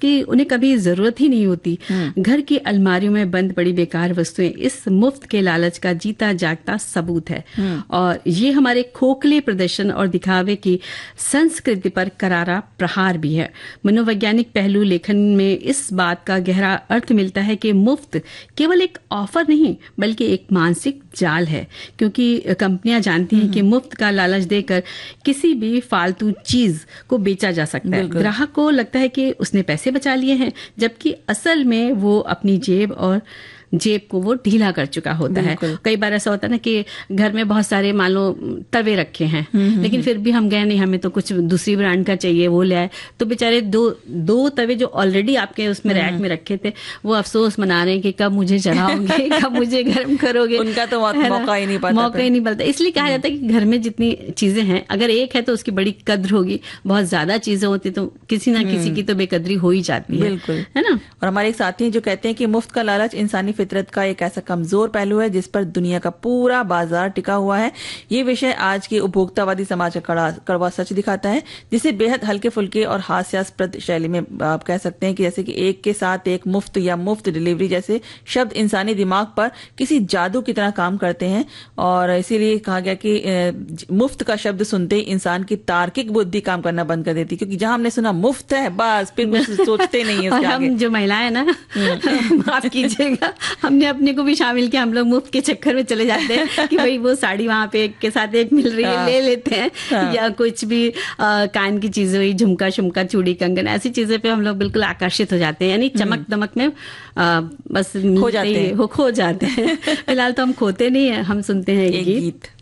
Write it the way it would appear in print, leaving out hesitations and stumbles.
कि उन्हें कभी जरूरत ही नहीं होती। घर की अलमारियों में बंद पड़ी बेकार वस्तुएं इस मुफ्त के लालच का जीता जागता सबूत है। और ये हमारे खोखले प्रदर्शन और दिखावे की संस्कृति पर करारा प्रहार भी है। मनोवैज्ञानिक पहलू लेखन में इस बात का गहरा अर्थ मिलता है कि मुफ्त केवल एक ऑफर नहीं बल्कि एक मानसिक जाल है, क्योंकि कंपनियां जानती हैं कि मुफ्त का लालच देकर किसी भी फालतू चीज को बेचा जा सकता है। ग्राहक को लगता है कि उसने पैसे बचा लिए हैं, जबकि असल में वो अपनी जेब को वो ढीला कर चुका होता है। कई बार ऐसा होता है ना कि घर में बहुत सारे मान लो तवे रखे हैं, लेकिन फिर भी हम गए नहीं, हमें तो कुछ दूसरी ब्रांड का चाहिए, वो ले आए, तो बेचारे दो तवे जो ऑलरेडी आपके उसमें रैक में रखे थे वो अफसोस मना रहे हैं कि कब मुझे जलाओगे, कब मुझे गर्म करोगे। उनका तो मौका ही नहीं पाता। इसलिए कहा जाता है कि घर में जितनी चीजें हैं, अगर एक है तो उसकी बड़ी कद्र होगी, बहुत ज्यादा चीजें होती तो किसी ना किसी की तो बेकदरी हो ही जाती है, बिल्कुल, है ना। और हमारे एक साथी जो कहते हैं कि मुफ्त का लालच इंसानी फितरत का एक ऐसा कमजोर पहलू है जिस पर दुनिया का पूरा बाजार टिका हुआ है। ये विषय आज के उपभोक्तावादी समाज का कड़वा सच दिखाता है, जिसे बेहद हल्के फुल्के और हास्यास्पद शैली में आप कह सकते हैं कि जैसे कि एक के साथ एक, मुफ्त या मुफ्त डिलीवरी जैसे शब्द इंसानी दिमाग पर किसी जादू की तरह काम करते हैं। और इसीलिए कहा गया कि मुफ्त का शब्द सुनते ही इंसान की तार्किक बुद्धि काम करना बंद कर देती, क्योंकि जहां हमने सुना मुफ्त है बस फिर कुछ सोचते नहीं है। और हम जो महिलाएं ना माफ कीजिएगा, हमने अपने को भी शामिल किया, हम लोग मुफ्त के चक्कर में चले जाते हैं कि भाई वो साड़ी वहां पे एक के साथ एक मिल रही है, ले लेते हैं। या कुछ भी कान की चीजें हुई, झुमका शुमका चूड़ी कंगन, ऐसी चीजें पे हम लोग बिल्कुल आकर्षित हो जाते हैं, यानी चमक दमक में बस खो जाते हैं। फिलहाल तो हम खोते नहीं है, हम सुनते हैं एक गीत।